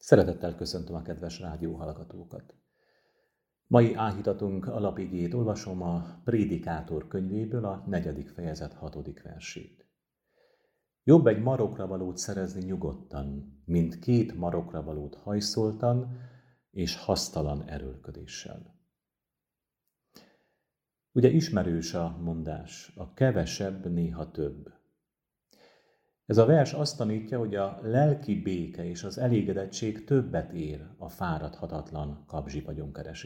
Szeretettel köszöntöm a kedves rádióhallgatókat. Mai áhítatunk alapigét olvasom a Prédikátor könyvéből, a 4. fejezet 6. versét. Jobb egy marokra valót szerezni nyugodtan, mint 2 marokra valót hajszoltan és hasztalan erőlködéssel. Ugye ismerős a mondás, a kevesebb néha több. Ez a vers azt tanítja, hogy a lelki béke és az elégedettség többet ér a fáradhatatlan kapzsi vagyonkeresésnél.